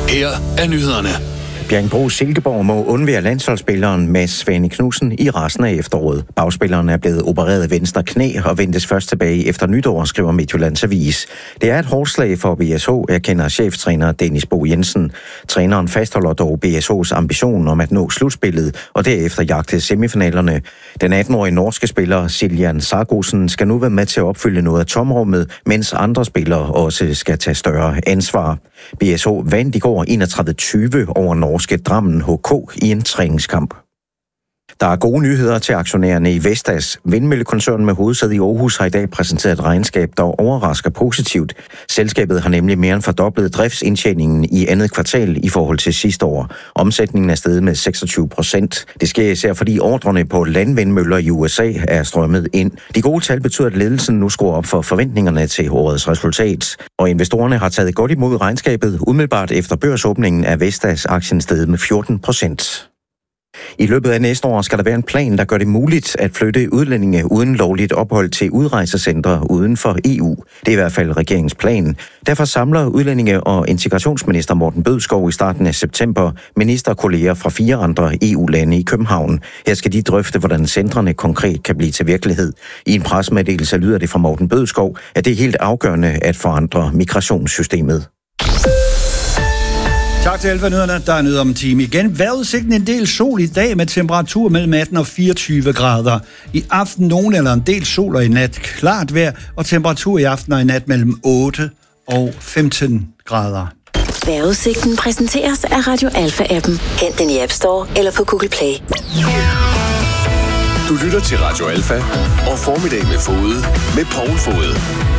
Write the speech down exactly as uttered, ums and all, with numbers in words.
Her er nyhederne. Bjerringbro Silkeborg må undvære landsholdsspilleren Mads Svane Knudsen i resten af efteråret. Bagspilleren er blevet opereret af venstre knæ og ventes først tilbage efter nytår, skriver Midtjyllands Avis. Det er et hårdt slag for B S H, erkender cheftræner Dennis Bo Jensen. Træneren fastholder dog B S H's ambition om at nå slutspillet og derefter jagte semifinalerne. Den atten-årige norske spiller Siljan Sargosen skal nu være med til at opfylde noget af tomrummet, mens andre spillere også skal tage større ansvar. B S H vandt i går enogtredive tyve over norske Drammen H K i en træningskamp. Der er gode nyheder til aktionærerne i Vestas. Vindmøllekoncernen med hovedsæde i Aarhus har i dag præsenteret et regnskab, der overrasker positivt. Selskabet har nemlig mere end fordoblet driftsindtjeningen i andet kvartal i forhold til sidste år. Omsætningen er steget med seksogtyve procent. Det sker især fordi ordrerne på landvindmøller i U S A er strømmet ind. De gode tal betyder, at ledelsen nu skruer op for forventningerne til årets resultat. Og investorerne har taget godt imod regnskabet. Umiddelbart efter børsåbningen er Vestas aktien steget med fjorten procent. I løbet af næste år skal der være en plan, der gør det muligt at flytte udlændinge uden lovligt ophold til udrejsecentre uden for E U. Det er i hvert fald regeringens plan. Derfor samler udlændinge- og integrationsminister Morten Bødskov i starten af september ministerkolleger fra fire andre E U-lande i København. Her skal de drøfte, hvordan centrene konkret kan blive til virkelighed. I en pressemeddelelse lyder det fra Morten Bødskov, at det er helt afgørende at forandre migrationssystemet. Tak til Alfa-nyhederne. Der er nyheder om en time igen. Vejrudsigten en del sol i dag med temperatur mellem atten og fireogtyve grader. I aften nogen eller en del sol og i nat klart vejr, og temperatur i aften og i nat mellem otte og femten grader. Vejrudsigten præsenteres af Radio Alfa-appen. Hent den i App Store eller på Google Play. Du lytter til Radio Alfa og Formiddag med Fode med Poul Fode.